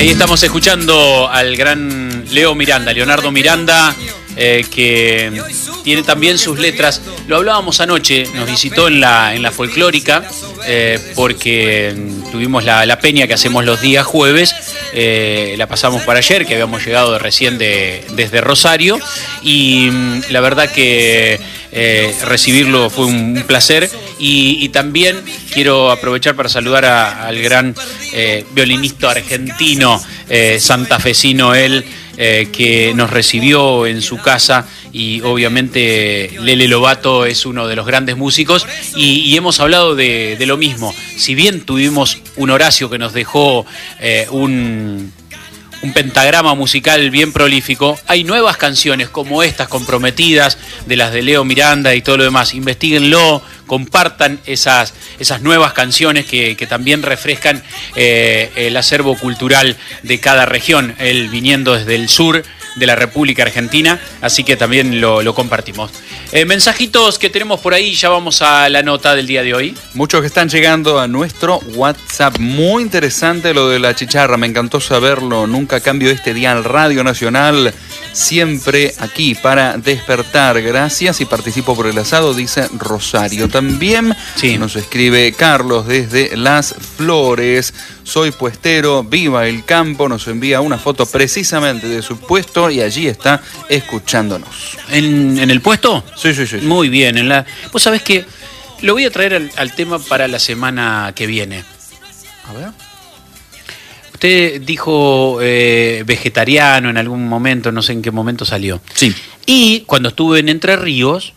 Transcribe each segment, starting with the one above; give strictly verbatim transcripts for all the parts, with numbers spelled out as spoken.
ahí estamos escuchando al gran Leo Miranda, Leonardo Miranda, eh, que tiene también sus letras. Lo hablábamos anoche, nos visitó en la, en la folclórica, eh, porque tuvimos la, la peña que hacemos los días jueves, eh, la pasamos para ayer, que habíamos llegado recién de, desde Rosario, y la verdad que eh, recibirlo fue un, un placer. Y, y también quiero aprovechar para saludar a, al gran eh, violinista argentino, eh, santafesino él, eh, que nos recibió en su casa, y obviamente Lele Lobato es uno de los grandes músicos, y, y hemos hablado de, de lo mismo. Si bien tuvimos un Horacio que nos dejó eh, un... un pentagrama musical bien prolífico, hay nuevas canciones como estas comprometidas, de las de Leo Miranda y todo lo demás. Investíguenlo, compartan esas, esas nuevas canciones que, que también refrescan eh, el acervo cultural de cada región, él viniendo desde el sur de la República Argentina, así que también lo, lo compartimos. Eh, mensajitos que tenemos por ahí, ya vamos a la nota del día de hoy. Muchos que están llegando a nuestro WhatsApp. Muy interesante lo de la chicharra, me encantó saberlo. Nunca cambio este dial Radio Nacional, siempre aquí para despertar. Gracias y participo por el asado, dice Rosario. También sí. Nos escribe Carlos desde Las Flores. Soy puestero, viva el campo. Nos envía una foto precisamente de su puesto y allí está escuchándonos. ¿En, en el puesto? Sí, sí, sí. sí. Muy bien. En la... Vos sabés que lo voy a traer al, al tema para la semana que viene. A ver. Usted dijo eh, vegetariano en algún momento, no sé en qué momento salió. Sí. Y cuando estuve en Entre Ríos,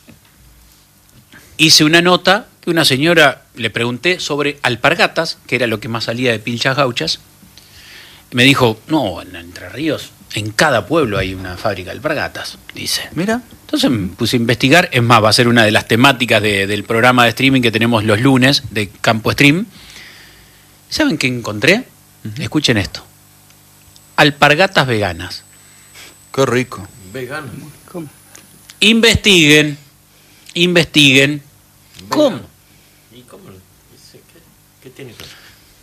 hice una nota que una señora le pregunté sobre alpargatas, que era lo que más salía de Pilchas Gauchas. Me dijo, no, en Entre Ríos, en cada pueblo hay una fábrica de alpargatas, dice. Mira. Entonces me puse a investigar, es más, va a ser una de las temáticas de, del programa de streaming que tenemos los lunes, de Campo Stream. ¿Saben qué encontré? Uh-huh. Escuchen esto. Alpargatas veganas. Qué rico. Vegano. ¿Cómo? Investiguen, investiguen. Vegano. ¿Cómo? ¿Y cómo? ¿Qué, qué tiene que ver?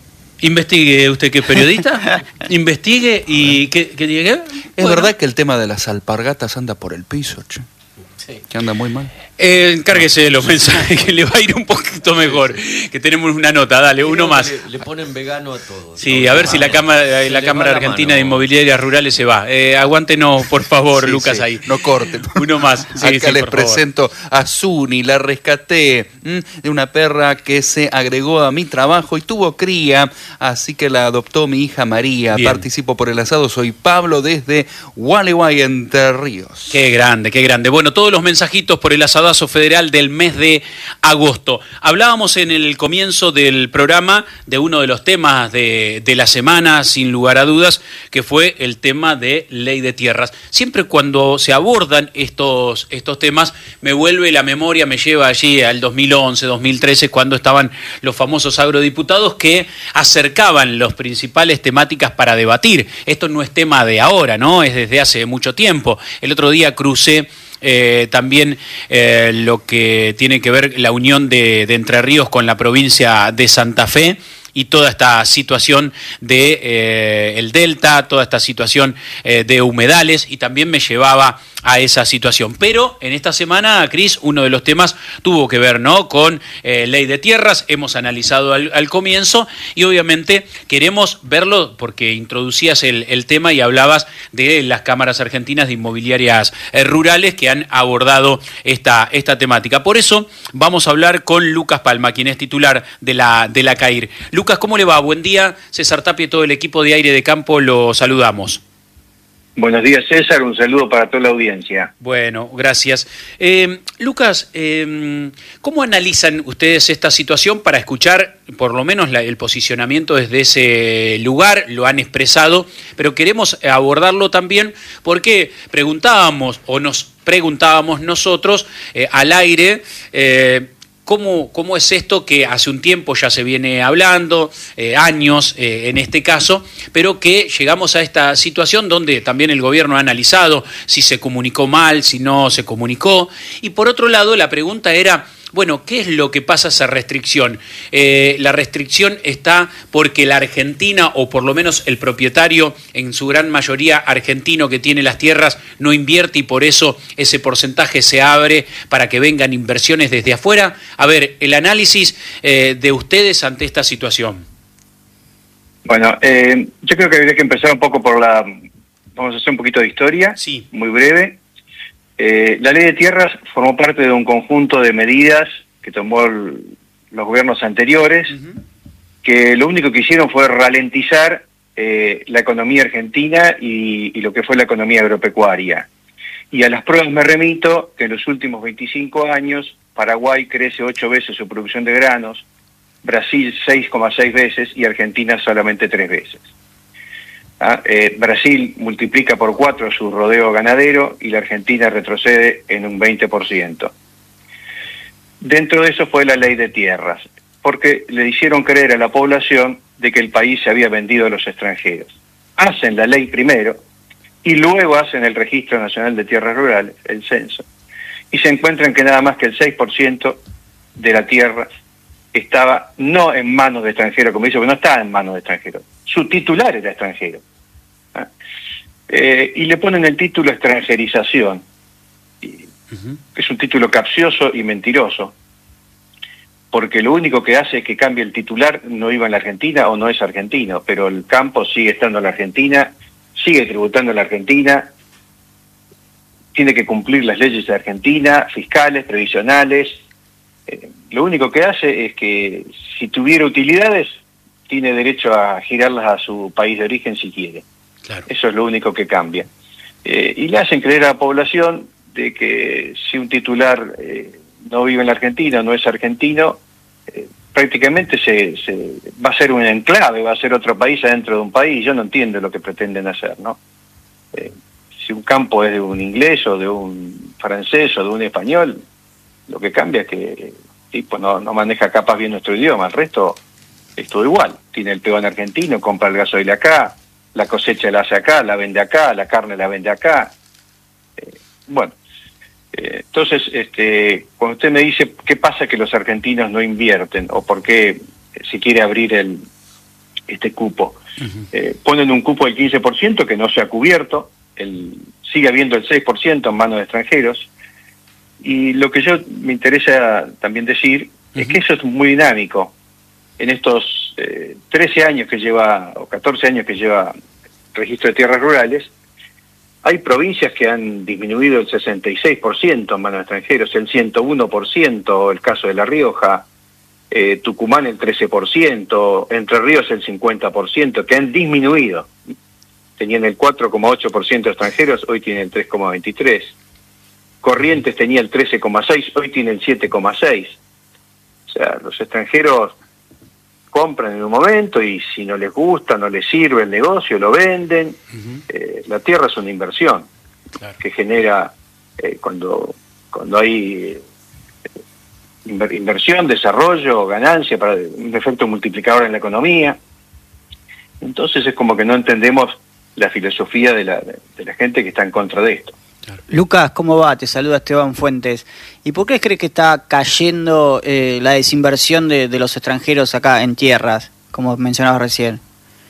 Investigue usted que es periodista, investigue y que, que diga. Es bueno. Verdad que el tema de las alpargatas anda por el piso, che. Sí. Que anda muy mal. Eh, encárguese de los mensajes, que le va a ir un poquito mejor. Que tenemos una nota, dale, uno más. Le, le ponen vegano a todo. Sí, a ver si la Cámara, la Cámara Argentina de Inmobiliarias Rurales se va. Eh, aguántenos, por favor, sí, Lucas, sí. Ahí. No corte. Uno más. Sí, Acá sí, les presento favor. A Zuni, la rescaté ¿m? de una perra que se agregó a mi trabajo y tuvo cría, así que la adoptó mi hija María. Bien. Participo por el asado, soy Pablo desde Gualeguay, Entre Ríos. Qué grande, qué grande. Bueno, todos los mensajitos por el asadazo federal del mes de agosto. Hablábamos en el comienzo del programa de uno de los temas de, de la semana, sin lugar a dudas, que fue el tema de ley de tierras. Siempre cuando se abordan estos, estos temas, me vuelve la memoria, me lleva allí al dos mil once, dos mil trece, cuando estaban los famosos agrodiputados que acercaban las principales temáticas para debatir. Esto no es tema de ahora, ¿no? Es desde hace mucho tiempo. El otro día crucé Eh, también eh, lo que tiene que ver la unión de, de Entre Ríos con la provincia de Santa Fe y toda esta situación de eh, el delta, toda esta situación eh, de humedales, y también me llevaba a esa situación. Pero en esta semana, Cris, uno de los temas tuvo que ver, ¿no?, con eh, ley de tierras. Hemos analizado al, al comienzo y obviamente queremos verlo porque introducías el, el tema y hablabas de las cámaras argentinas de inmobiliarias eh, rurales que han abordado esta, esta temática. Por eso vamos a hablar con Lucas Palma, quien es titular de la, de la CAIR. Lucas, ¿cómo le va? Buen día. César Tapia y todo el equipo de Aire de Campo lo saludamos. Buenos días, César. Un saludo para toda la audiencia. Bueno, gracias. Eh, Lucas, eh, ¿cómo analizan ustedes esta situación para escuchar por lo menos la, el posicionamiento desde ese lugar? Lo han expresado, pero queremos abordarlo también porque preguntábamos o nos preguntábamos nosotros eh, al aire eh, ¿Cómo, ¿Cómo es esto que hace un tiempo ya se viene hablando, eh, años eh, en este caso, pero que llegamos a esta situación donde también el gobierno ha analizado si se comunicó mal, si no se comunicó? Y por otro lado, la pregunta era, Bueno, ¿qué es lo que pasa esa restricción? Eh, la restricción está porque la Argentina, o por lo menos el propietario, en su gran mayoría argentino que tiene las tierras, no invierte y por eso ese porcentaje se abre para que vengan inversiones desde afuera. A ver, el análisis eh, de ustedes ante esta situación. Bueno, eh, yo creo que habría que empezar un poco por la... Vamos a hacer un poquito de historia, Sí. muy breve. Eh, la ley de tierras formó parte de un conjunto de medidas que tomó el, los gobiernos anteriores, uh-huh. que lo único que hicieron fue ralentizar eh, la economía argentina y, y lo que fue la economía agropecuaria. Y a las pruebas me remito que en los últimos veinticinco años Paraguay crece ocho veces su producción de granos, Brasil seis coma seis veces y Argentina solamente tres veces. Ah, eh, Brasil multiplica por cuatro su rodeo ganadero y la Argentina retrocede en un veinte por ciento. Dentro de eso fue la ley de tierras, porque le hicieron creer a la población de que el país se había vendido a los extranjeros. Hacen la ley primero y luego hacen el Registro Nacional de Tierras Rurales, el censo, y se encuentran que nada más que el seis por ciento de la tierra estaba no en manos de extranjeros, como dice, porque no estaba en manos de extranjeros. Su titular era extranjero. ¿Ah? Eh, y le ponen el título extranjerización, y, uh-huh. que es un título capcioso y mentiroso, porque lo único que hace es que cambie el titular, no iba en la Argentina o no es argentino, pero el campo sigue estando en la Argentina, sigue tributando en la Argentina, tiene que cumplir las leyes de Argentina, fiscales, previsionales. Eh, lo único que hace es que si tuviera utilidades, tiene derecho a girarlas a su país de origen si quiere. Claro. Eso es lo único que cambia. Eh, y le hacen creer a la población de que si un titular eh, no vive en la Argentina, no es argentino, eh, prácticamente se, se va a ser un enclave, va a ser otro país adentro de un país. Yo no entiendo lo que pretenden hacer, ¿no? Eh, si un campo es de un inglés o de un francés o de un español, lo que cambia es que el tipo no, no maneja capaz bien nuestro idioma, el resto es todo igual. Tiene el peón argentino, compra el gasoil acá, la cosecha la hace acá, la vende acá, la carne la vende acá. Eh, bueno, eh, entonces, este, cuando usted me dice qué pasa que los argentinos no invierten o por qué se quiere abrir el este cupo, uh-huh. eh, ponen un cupo del quince por ciento que no se ha cubierto, el, sigue habiendo el seis por ciento en manos de extranjeros, y lo que yo me interesa también decir uh-huh. es que eso es muy dinámico. En estos eh, trece años que lleva, o catorce años que lleva registro de tierras rurales, hay provincias que han disminuido el sesenta y seis por ciento en manos de extranjeros, el ciento uno por ciento, el caso de La Rioja, eh, Tucumán el trece por ciento, Entre Ríos el cincuenta por ciento, que han disminuido. Tenían el cuatro coma ocho por ciento de extranjeros, hoy tienen el tres coma veintitrés por ciento. Corrientes tenía el trece coma seis por ciento, hoy tiene el siete coma seis por ciento. O sea, los extranjeros compran en un momento y si no les gusta, no les sirve el negocio, lo venden. Uh-huh. Eh, la tierra es una inversión, claro, que genera, eh, cuando cuando hay eh, inver- inversión, desarrollo, ganancia, para un efecto multiplicador en la economía. Entonces es como que no entendemos la filosofía de la, de la gente que está en contra de esto. Lucas, ¿cómo va? Te saluda Esteban Fuentes. ¿Y por qué crees que está cayendo eh, la desinversión de, de los extranjeros acá en tierras, como mencionabas recién?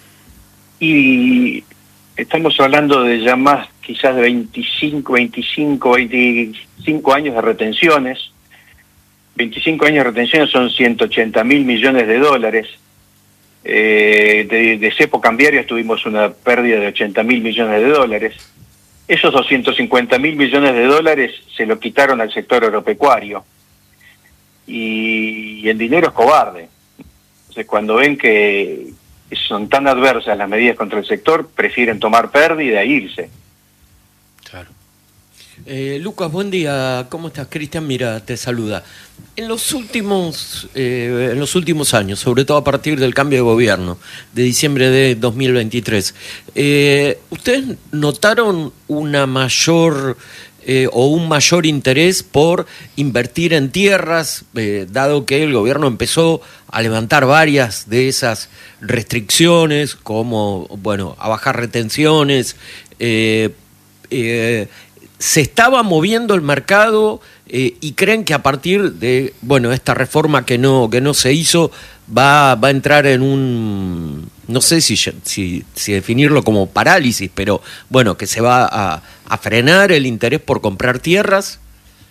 Y estamos hablando de ya más, quizás de veinticinco, veinticinco, veinticinco años de retenciones. veinticinco años de retenciones son ciento ochenta mil millones de dólares. Eh, de, de cepo cambiarios tuvimos una pérdida de ochenta mil millones de dólares. Esos doscientos cincuenta mil millones de dólares se lo quitaron al sector agropecuario. Y, y el dinero es cobarde. Entonces, cuando ven que son tan adversas las medidas contra el sector, prefieren tomar pérdida e irse. Claro. Eh, Lucas, buen día. ¿Cómo estás? Cristian, mira, te saluda. En los últimos eh, en los últimos años, sobre todo a partir del cambio de gobierno de diciembre de dos mil veintitrés, eh, ¿ustedes notaron una mayor eh, o un mayor interés por invertir en tierras, eh, dado que el gobierno empezó a levantar varias de esas restricciones, como, bueno, a bajar retenciones? Eh, eh, ¿Se estaba moviendo el mercado eh, y creen que a partir de, bueno, esta reforma que no, que no se hizo, va, va a entrar en un, no sé si, si, si definirlo como parálisis, pero bueno, que se va a, a frenar el interés por comprar tierras.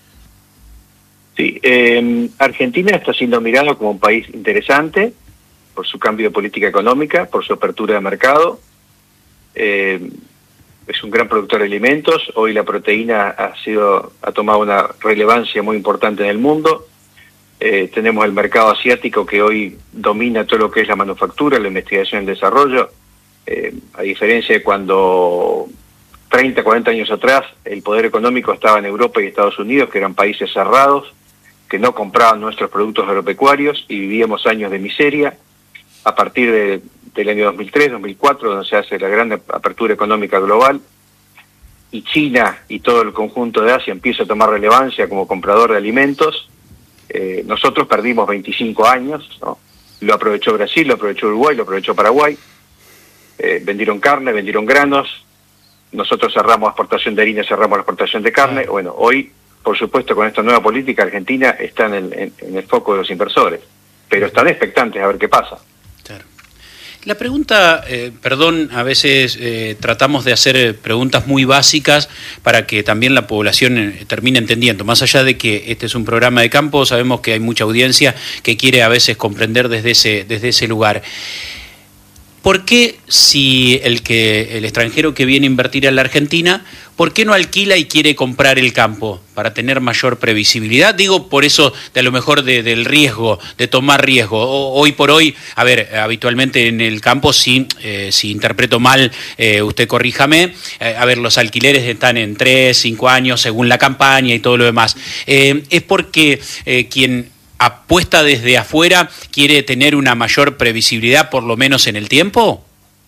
Sí, eh, Argentina está siendo mirado como un país interesante por su cambio de política económica, por su apertura de mercado. Eh, es un gran productor de alimentos. Hoy la proteína ha sido ha tomado una relevancia muy importante en el mundo. Eh, tenemos el mercado asiático que hoy domina todo lo que es la manufactura, la investigación y el desarrollo. Eh, a diferencia de cuando treinta, cuarenta años atrás el poder económico estaba en Europa y Estados Unidos, que eran países cerrados, que no compraban nuestros productos agropecuarios y vivíamos años de miseria. A partir de, del año dos mil tres, dos mil cuatro, donde se hace la gran apertura económica global, y China y todo el conjunto de Asia empieza a tomar relevancia como comprador de alimentos, eh, nosotros perdimos veinticinco años, ¿no? Lo aprovechó Brasil, lo aprovechó Uruguay, lo aprovechó Paraguay, eh, vendieron carne, vendieron granos, nosotros cerramos la exportación de harina, cerramos la exportación de carne. Bueno, hoy, por supuesto, con esta nueva política, Argentina está en el, en, en el foco de los inversores, pero están expectantes a ver qué pasa. Claro. La pregunta, eh, perdón, a veces eh, tratamos de hacer preguntas muy básicas para que también la población eh, termine entendiendo. Más allá de que este es un programa de campo, sabemos que hay mucha audiencia que quiere a veces comprender desde ese, desde ese lugar. ¿Por qué si el que el extranjero que viene a invertir en la Argentina, por qué no alquila y quiere comprar el campo para tener mayor previsibilidad? Digo, por eso de a lo mejor de, del riesgo, de tomar riesgo. O, hoy por hoy, a ver, habitualmente en el campo, si, eh, si interpreto mal, eh, usted corríjame, eh, a ver, los alquileres están en tres, cinco años según la campaña y todo lo demás. Eh, es porque eh, quien apuesta desde afuera quiere tener una mayor previsibilidad, por lo menos en el tiempo.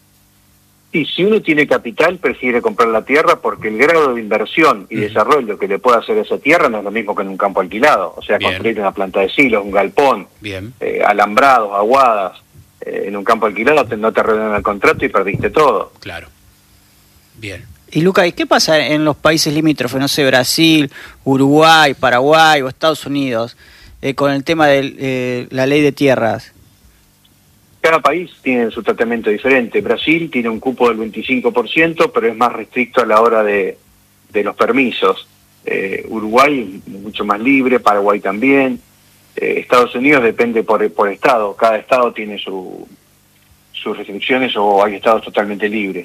Y si uno tiene capital, prefiere comprar la tierra porque el grado de inversión y desarrollo que le puede hacer esa tierra no es lo mismo que en un campo alquilado. O sea, Bien. construir una planta de silos, un galpón, Bien. Eh, alambrados, aguadas, eh, en un campo alquilado te, no te arreglan el contrato y perdiste todo. Claro. Bien. Y Luca, ¿y qué pasa en los países limítrofes? No sé, Brasil, Uruguay, Paraguay o Estados Unidos, eh, con el tema de eh, la ley de tierras. Cada país tiene su tratamiento diferente. Brasil tiene un cupo del veinticinco por ciento, pero es más restricto a la hora de, de los permisos. Eh, Uruguay mucho más libre, Paraguay también. Eh, Estados Unidos depende por, por estado. Cada estado tiene su, sus restricciones o hay estados totalmente libres.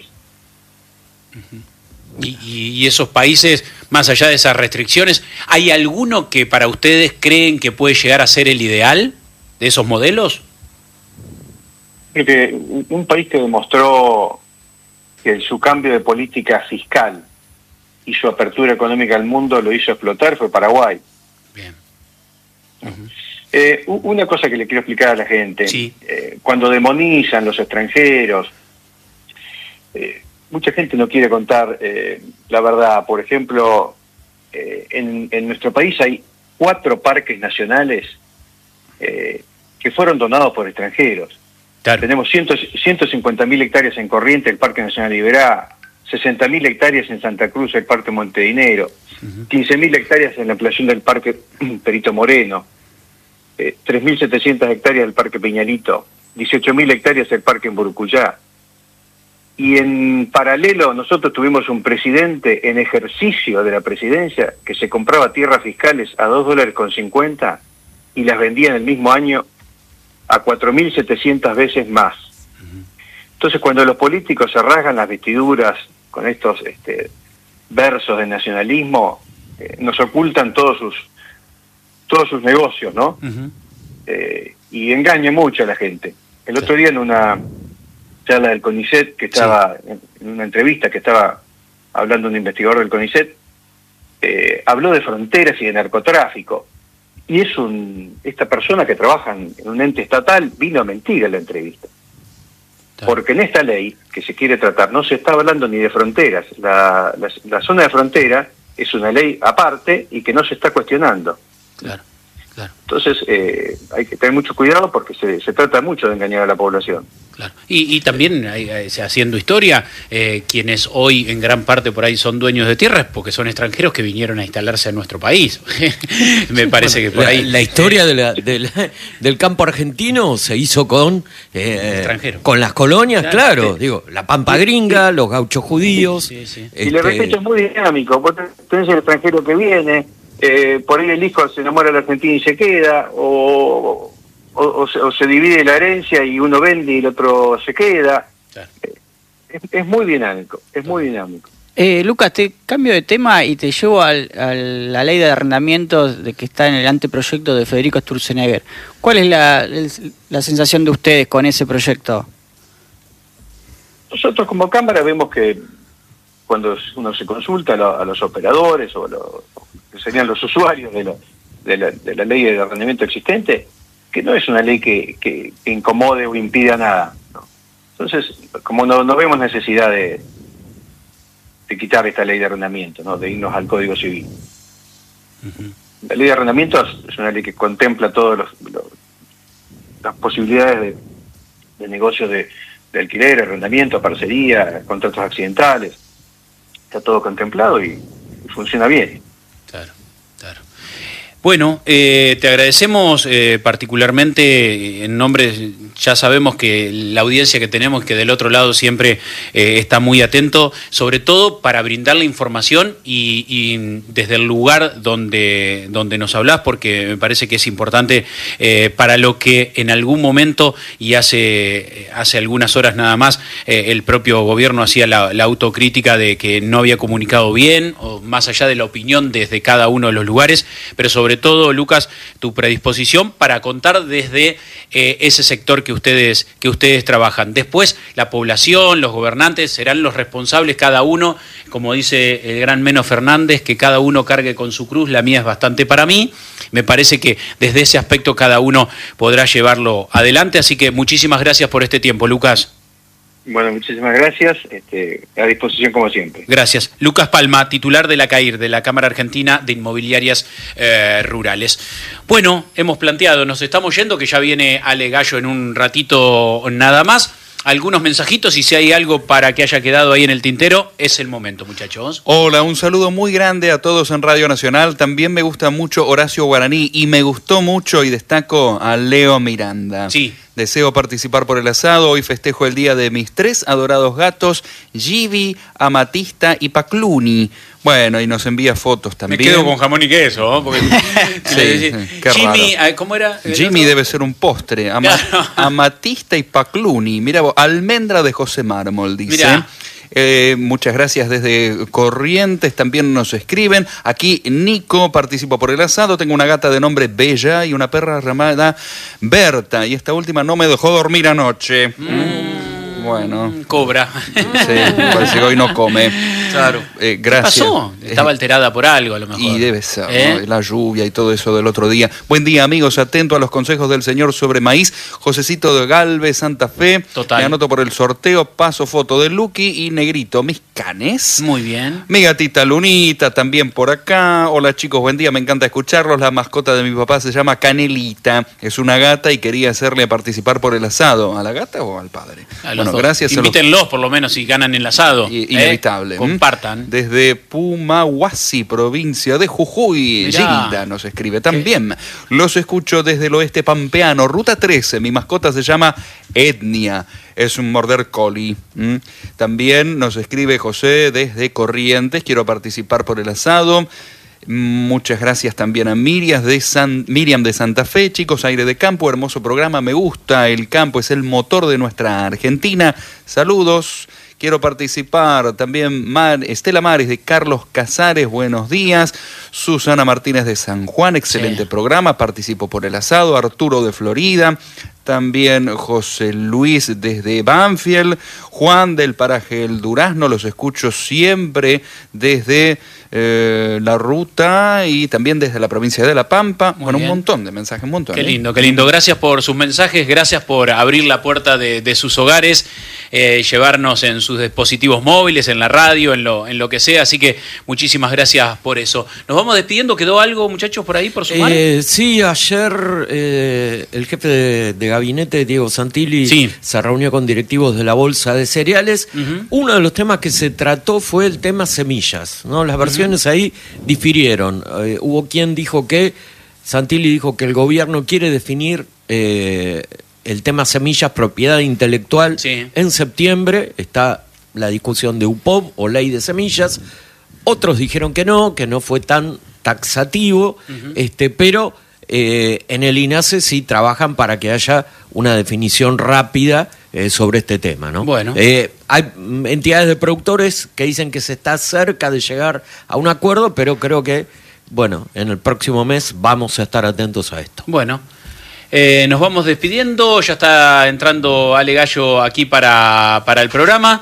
Y, y esos países, más allá de esas restricciones, ¿hay alguno que para ustedes creen que puede llegar a ser el ideal de esos modelos? Creo que un país que demostró que su cambio de política fiscal y su apertura económica al mundo lo hizo explotar fue Paraguay. Bien. Uh-huh. Eh, una cosa que le quiero explicar a la gente, sí. eh, cuando demonizan los extranjeros, eh, mucha gente no quiere contar eh, la verdad. Por ejemplo, eh, en, en nuestro país hay cuatro parques nacionales eh, que fueron donados por extranjeros. Claro. Tenemos ciento cincuenta mil hectáreas en Corrientes, el Parque Nacional Iberá, sesenta mil hectáreas en Santa Cruz, el Parque Montedinero, uh-huh. quince mil hectáreas en la ampliación del Parque Perito Moreno, eh, tres mil setecientas hectáreas del Parque Peñalito, dieciocho mil hectáreas del Parque Emburucuyá. Y en paralelo nosotros tuvimos un presidente en ejercicio de la presidencia que se compraba tierras fiscales a dos dólares con cincuenta y las vendía en el mismo año a cuatro mil setecientas veces más. Entonces, cuando los políticos se rasgan las vestiduras con estos este, versos de nacionalismo, eh, nos ocultan todos sus todos sus negocios, ¿no? Uh-huh. Eh, y engaña mucho a la gente. El otro día en una charla del CONICET, que estaba sí. en, en una entrevista que estaba hablando un investigador del CONICET, eh, habló de fronteras y de narcotráfico. Y es un esta persona que trabaja en un ente estatal vino a mentir en la entrevista. Porque en esta ley que se quiere tratar no se está hablando ni de fronteras. La, la, la zona de frontera es una ley aparte y que no se está cuestionando. Claro. Claro. Entonces eh, hay que tener mucho cuidado porque se, se trata mucho de engañar a la población. Claro. Y, y también, eh, haciendo historia, eh, quienes hoy en gran parte por ahí son dueños de tierras, porque son extranjeros que vinieron a instalarse en nuestro país. Me parece bueno, que por la, ahí... La historia eh, de la, de la, del campo argentino se hizo con... Eh, extranjeros. Con las colonias, claro. claro sí. Digo, la Pampa Gringa, los gauchos judíos... Sí, sí. Y le repito, es muy dinámico. Vos tenés el extranjero que viene, eh, por ahí el hijo se enamora de la Argentina y se queda, o... O, o, se, o se divide la herencia y uno vende y el otro se queda. Claro. Es, es muy dinámico, es muy dinámico. Eh, Lucas, te cambio de tema y te llevo al, a la ley de arrendamientos de que está en el anteproyecto de Federico Sturzenegger. ¿Cuál es la, la sensación de ustedes con ese proyecto? Nosotros como Cámara vemos que cuando uno se consulta a, lo, a los operadores o a lo, que serían los usuarios de, lo, de, la, de la ley de arrendamiento existente, que no es una ley que, que, que incomode o impida nada, ¿no? Entonces, como no, no vemos necesidad de, de quitar esta ley de arrendamiento, ¿no? De irnos al Código Civil. Uh-huh. La ley de arrendamiento es una ley que contempla todas las posibilidades de, de negocios de, de alquiler, arrendamiento, parcería, contratos accidentales. Está todo contemplado y, y funciona bien. Claro, claro. Bueno, eh, te agradecemos eh, particularmente en nombre, ya sabemos que la audiencia que tenemos, que del otro lado siempre eh, está muy atento, sobre todo para brindar la información y, y desde el lugar donde, donde nos hablás, porque me parece que es importante eh, para lo que en algún momento y hace, hace algunas horas nada más eh, el propio gobierno hacía la, la autocrítica de que no había comunicado bien, o más allá de la opinión desde cada uno de los lugares, pero sobre todo, Lucas, tu predisposición para contar desde eh, ese sector que ustedes, que ustedes trabajan. Después, la población, los gobernantes serán los responsables, cada uno, como dice el gran Meno Fernández, que cada uno cargue con su cruz, la mía es bastante para mí. Me parece que desde ese aspecto cada uno podrá llevarlo adelante, así que muchísimas gracias por este tiempo, Lucas. Bueno, muchísimas gracias, este, a disposición como siempre. Gracias. Lucas Palma, titular de la CAIR, de la Cámara Argentina de Inmobiliarias eh, Rurales. Bueno, hemos planteado, nos estamos yendo, que ya viene Ale Gallo en un ratito nada más. Algunos mensajitos y si hay algo para que haya quedado ahí en el tintero, es el momento, muchachos. Hola, un saludo muy grande a todos en Radio Nacional. También me gusta mucho Horacio Guaraní y me gustó mucho y destaco a Leo Miranda. Sí. Deseo participar por el asado. Hoy festejo el día de mis tres adorados gatos, Gibi, Amatista y Pacluni. Bueno, y nos envía fotos también. Me quedo con jamón y queso, ¿no? Porque sí, sí, qué Jimmy, raro. ¿cómo era? Jimmy otro? debe ser un postre. Ama, claro. Amatista y Pacluni. Mira vos, almendra de José Mármol, dice. Mirá. Eh, muchas gracias desde Corrientes, también nos escriben. Aquí Nico, participo por el asado, tengo una gata de nombre Bella y una perra llamada Berta, y esta última no me dejó dormir anoche. Mm, bueno. Cobra. Sí, parece que hoy no come. Claro. Eh, gracias. ¿Qué pasó? Estaba alterada por algo a lo mejor. Y debe ser, ¿Eh? ¿no? La lluvia y todo eso del otro día. Buen día, amigos, atento a los consejos del señor sobre maíz. Josecito de Galvez, Santa Fe. Total. Me anoto por el sorteo, paso foto de Lucky y Negrito. Mis canes. Muy bien. Mi gatita Lunita también por acá. Hola chicos, buen día, me encanta escucharlos. La mascota de mi papá se llama Canelita. Es una gata y quería hacerle participar por el asado. ¿A la gata o al padre? A los bueno, dos. gracias. Invítenlos los... por lo menos si ganan el asado. I- inevitable. ¿Eh? Compartan. Desde Pumahuasi, provincia de Jujuy. Mirá. Gilda nos escribe también. Los escucho desde el oeste pampeano, ruta trece. Mi mascota se llama Etnia. Es un border collie. ¿Mm? También nos escribe José desde Corrientes. Quiero participar por el asado. Muchas gracias también a Miriam de, San, Miriam de Santa Fe. Chicos, Aire de Campo, hermoso programa. Me gusta. El campo es el motor de nuestra Argentina. Saludos. Quiero participar también Mar, Estela Mares de Carlos Casares, buenos días. Susana Martínez de San Juan, excelente sí. programa, participo por el asado. Arturo de Florida, también José Luis desde Banfield. Juan del paraje El Durazno, los escucho siempre desde eh, la ruta y también desde la provincia de La Pampa. Muy bueno, bien. Un montón de mensajes, un montón. Qué ¿eh? lindo, qué lindo. Gracias por sus mensajes, gracias por abrir la puerta de, de sus hogares. eh, llevarnos en sus dispositivos móviles, en la radio, en lo, en lo que sea. Así que muchísimas gracias por eso. Nos vamos despidiendo. ¿Quedó algo, muchachos, por ahí, por sumar? Eh, sí, ayer eh, el jefe de, de gabinete, Diego Santilli, sí. se reunió con directivos de la Bolsa de Cereales. Uh-huh. Uno de los temas que se trató fue el tema semillas, ¿no? Las versiones uh-huh. ahí difirieron. Eh, hubo quien dijo que, Santilli dijo que el gobierno quiere definir eh, el tema semillas, propiedad intelectual, sí. en septiembre. Está la discusión de U P O B o ley de semillas. Otros dijeron que no, que no fue tan taxativo, uh-huh. este, pero eh, en el INASE sí trabajan para que haya una definición rápida eh, sobre este tema, ¿no? Bueno. Eh, hay entidades de productores que dicen que se está cerca de llegar a un acuerdo, pero creo que, bueno, en el próximo mes vamos a estar atentos a esto. Bueno. Eh, nos vamos despidiendo, ya está entrando Ale Gallo aquí para, para el programa.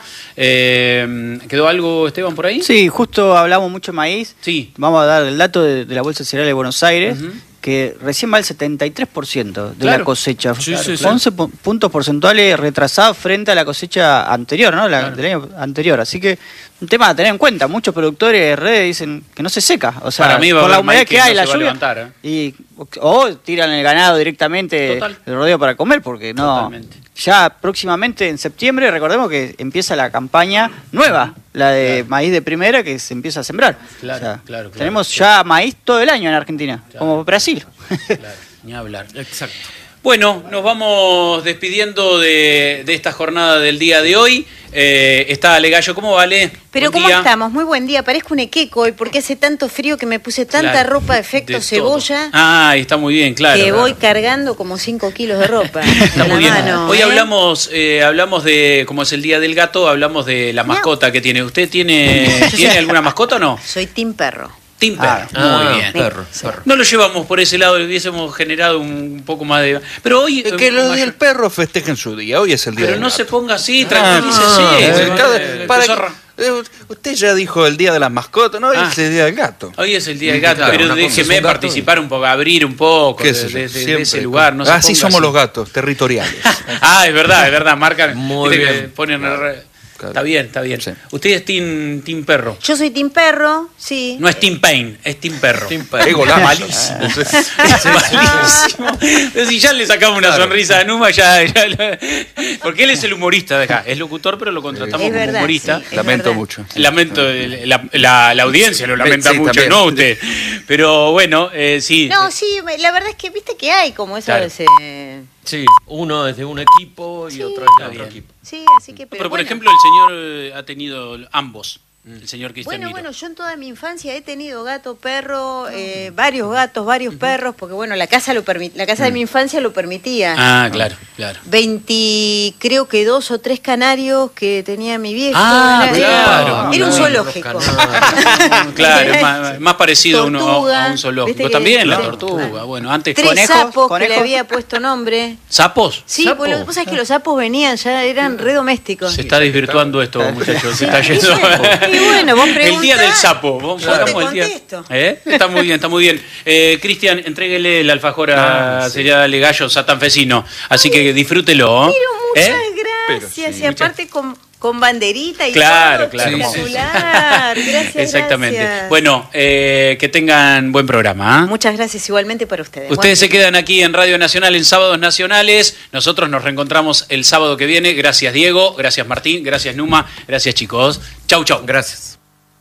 Eh, ¿Quedó algo, Esteban, por ahí? Sí, justo hablamos mucho de maíz. Sí. Vamos a dar el dato de, de la Bolsa de Cereales de Buenos Aires, uh-huh. que recién va el setenta y tres por ciento de claro. la cosecha. Sí, sí, sí. once pu- puntos porcentuales retrasados frente a la cosecha anterior, ¿no? La, claro. del año anterior. Así que un tema a tener en cuenta. Muchos productores de redes dicen que no se seca. O sea, para mí va por a la haber humedad maíz que, que hay, no la se va a lluvia. levantar, ¿eh? Y, o tiran el ganado directamente Total. del rodeo para comer, porque no. Totalmente. Ya próximamente en septiembre, recordemos que empieza la campaña nueva, la de claro. maíz de primera, que se empieza a sembrar. Claro, o sea, claro, claro. Tenemos ya maíz todo el año en Argentina, claro. como Brasil. Claro, ni hablar. Exacto. Bueno, nos vamos despidiendo de, de esta jornada del día de hoy. Eh, está Ale Gallo, ¿cómo vale? Pero buen ¿cómo día. estamos? Muy buen día. Parezco un equeco hoy porque hace tanto frío que me puse tanta Claro, ropa de efecto de cebolla. Ah, está muy bien, claro. Que claro. voy cargando como cinco kilos de ropa. Está en muy la bien. mano, Hoy ¿eh? hablamos, eh, hablamos de, como es el Día del Gato, hablamos de la mascota que tiene. ¿Usted tiene, ¿tiene alguna mascota o no? Soy team perro. Team perro. Ah, muy bien. Perro, perro. No lo llevamos por ese lado, hubiésemos generado un poco más de... Pero hoy... Es que los mayor... del perro festejen su día, hoy es el día Pero del no gato. se ponga así, Ah, tranquilícese. no, cada- Eh, para empezó a- que- eh, usted ya dijo el día de las mascotas, ¿no? Hoy Ah. es el día del gato. Hoy es el Día del Gato, Claro, pero una cosa es déjeme un gato. participar un poco, abrir un poco ¿Qué de, sé yo? de- de- de Siempre. ese lugar. No se Así ponga somos así. los gatos, territoriales. Ah, es verdad, es verdad, marcan. Muy viste que bien. ponen re- Claro. Está bien, está bien. Sí. Usted es team, team Perro. Yo soy team perro, sí. No es Team Pain, es Team Perro. Team Perro. Qué golazo. Malísimo. Es malísimo. Pero si ya le sacamos una Claro. sonrisa a Numa, ya, ya lo- porque él es el humorista de acá. Es locutor, pero lo contratamos Es como verdad, humorista. sí. Es Lamento verdad. mucho. Lamento, la, la- la audiencia lo lamenta Sí, mucho, también. no usted. Pero bueno, eh, sí. No, sí, me- la verdad es que viste que hay como eso Claro. de ese... Sí, uno es de un equipo y Sí. otro es de otro Bien. equipo. Sí, así que... Pero, Pero, por bueno. ejemplo, el señor eh, ha tenido ambos. El señor Cristian Bueno, Miro. bueno, yo en toda mi infancia he tenido gato, perro, eh, varios gatos, varios perros, porque bueno, la casa lo permi- la casa de mi infancia lo permitía. Ah, claro, claro. veinte, creo que dos o tres canarios que tenía mi viejo. Ah, era, claro. era- Muy era un bueno, zoológico. Claro, es más, más parecido a, uno, Tortuga, a un zoológico. viste que- También la sí. tortuga. Bueno, antes Tres ¿Conejos? sapos que ¿Conejos? le había puesto nombre. ¿Sapos? Sí, ¿Sapo? pues lo- vos sabés que los sapos venían, ya eran re domésticos. Se está desvirtuando esto, muchachos. Se está yendo. Y bueno, vos El día preguntá, del sapo. Vos yo te pongamos el día- contesto. ¿Eh? Está muy bien, está muy bien. Eh, Cristian, entréguele el alfajor a Ah, sí. Celia Dale Gallo santanfesino. Así que disfrútelo. Pero muchas ¿Eh? gracias. Pero sí, y aparte con, con banderita y Claro, todo. claro. Espectacular. Gracias, Exactamente. gracias. Bueno, eh, que tengan buen programa. ¿ah? Muchas gracias igualmente para ustedes. Ustedes se Buen fin. quedan aquí en Radio Nacional en Sábados Nacionales. Nosotros nos reencontramos el sábado que viene. Gracias, Diego. Gracias, Martín. Gracias, Numa. Gracias, chicos. Chau, chau. Gracias.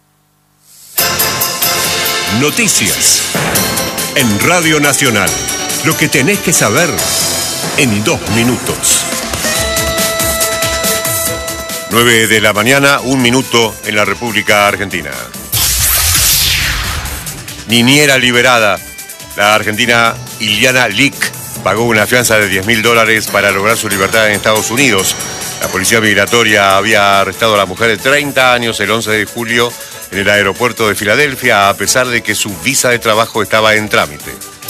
Noticias. En Radio Nacional. Lo que tenés que saber en dos minutos. nueve de la mañana, un minuto en la República Argentina. Niñera liberada. La argentina Iliana Lick pagó una fianza de diez mil dólares para lograr su libertad en Estados Unidos. La policía migratoria había arrestado a la mujer de treinta años el once de julio en el aeropuerto de Filadelfia, a pesar de que su visa de trabajo estaba en trámite.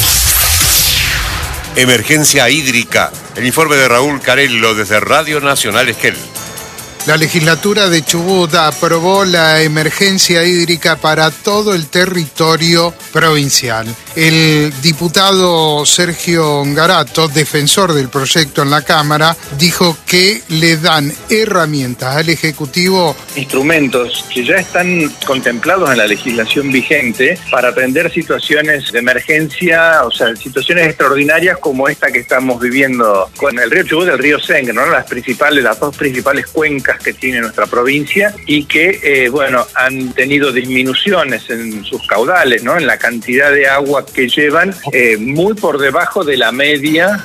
Emergencia hídrica. El informe de Raúl Carello desde Radio Nacional Esquel. La legislatura de Chubut aprobó la emergencia hídrica para todo el territorio provincial. El diputado Sergio Ngarato, defensor del proyecto en la Cámara, dijo que le dan herramientas al Ejecutivo. Instrumentos que ya están contemplados en la legislación vigente para atender situaciones de emergencia, o sea, situaciones extraordinarias como esta que estamos viviendo con el río Chubut y el río Sengre, ¿no? Las principales, las dos principales cuencas que tiene nuestra provincia y que, eh, bueno, han tenido disminuciones en sus caudales, ¿no? En la cantidad de agua que llevan, eh, muy por debajo de la media.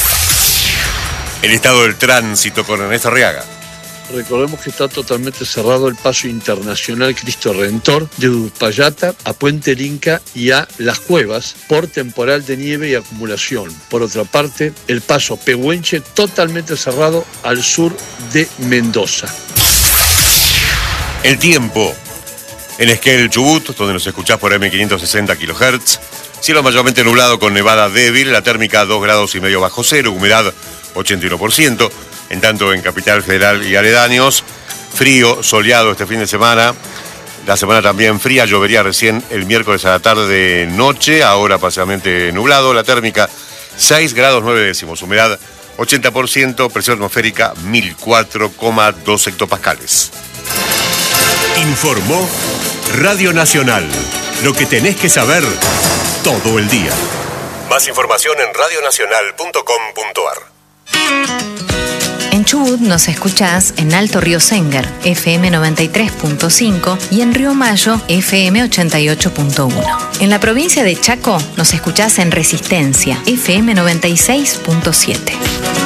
El estado del tránsito con Ernesto Arriaga. Recordemos que está totalmente cerrado el paso internacional Cristo Redentor de Uspallata a Puente el Inca y a Las Cuevas por temporal de nieve y acumulación. Por otra parte, el paso Pehuenche totalmente cerrado al sur de Mendoza. El tiempo. En Esquel, Chubut, donde nos escuchás por eme quinientos sesenta kilohertz. Cielo mayormente nublado con nevada débil, la térmica dos grados y medio bajo cero, humedad ochenta y uno por ciento. En tanto, en Capital Federal y aledaños, frío, soleado este fin de semana. La semana también fría, llovería recién el miércoles a la tarde noche, ahora parcialmente nublado. La térmica seis grados nueve décimos, humedad ochenta por ciento, presión atmosférica mil cuatro coma dos hectopascales. Informó Radio Nacional. Lo que tenés que saber todo el día. Más información en radio nacional punto com punto ar. En Chubut nos escuchás en Alto Río Sengre, efe eme noventa y tres punto cinco y en Río Mayo, efe eme ochenta y ocho punto uno. En la provincia de Chaco nos escuchás en Resistencia, efe eme noventa y seis punto siete.